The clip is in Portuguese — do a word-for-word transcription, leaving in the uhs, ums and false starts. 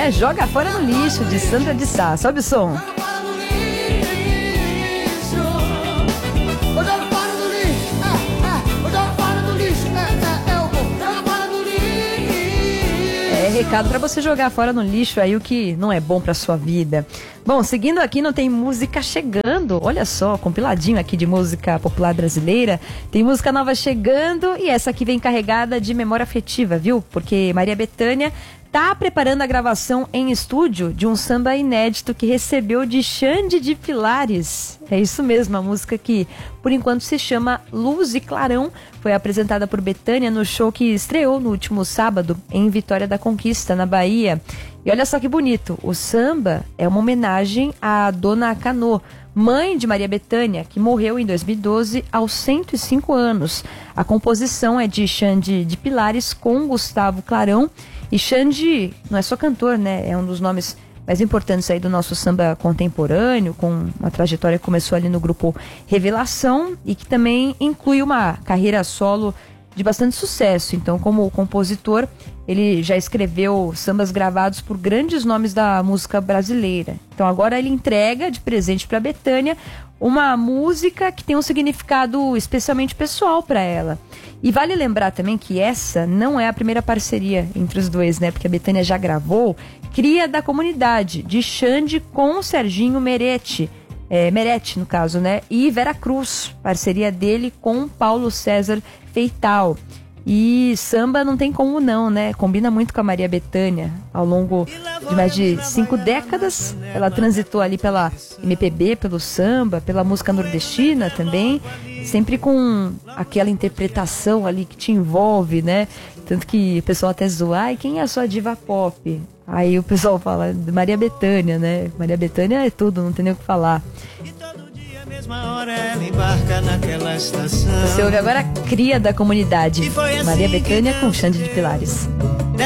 né? Joga Fora no Lixo, de Sandra de Sá. Sobe o som. É recado pra você jogar fora no lixo aí o que não é bom pra sua vida. Bom, seguindo aqui, não tem música chegando. Olha só, compiladinho aqui de música popular brasileira. Tem música nova chegando e essa aqui vem carregada de memória afetiva, viu? Porque Maria Bethânia tá preparando a gravação em estúdio de um samba inédito que recebeu de Xande de Pilares. É isso mesmo, a música que por enquanto se chama Luz e Clarão. Foi apresentada por Bethânia no show que estreou no último sábado em Vitória da Conquista, na Bahia. E olha só que bonito, o samba é uma homenagem à Dona Canô, mãe de Maria Bethânia, que morreu em dois mil e doze aos cento e cinco anos. A composição é de Xande de Pilares com Gustavo Clarão. E Xande não é só cantor, né? É um dos nomes mais importantes aí do nosso samba contemporâneo, com uma trajetória que começou ali no grupo Revelação e que também inclui uma carreira solo de bastante sucesso. Então, como compositor, ele já escreveu sambas gravados por grandes nomes da música brasileira. Então, agora ele entrega de presente para Bethânia uma música que tem um significado especialmente pessoal para ela. E vale lembrar também que essa não é a primeira parceria entre os dois, né? Porque a Bethânia já gravou Cria da Comunidade, de Xande com Serginho Meretti, é, Meretti no caso, né? E Vera Cruz, parceria dele com Paulo César Feital. E samba não tem como não, né? Combina muito com a Maria Bethânia. Ao longo de mais de cinco décadas, ela transitou ali pela M P B, pelo samba, pela música nordestina também, sempre com aquela interpretação ali que te envolve, né? Tanto que o pessoal até zoa, ai, quem é a sua diva pop? Aí o pessoal fala, Maria Bethânia, né? Maria Bethânia é tudo, não tem nem o que falar. Você ouve agora a Cria da Comunidade, Maria Bethânia com Xande de Pilares.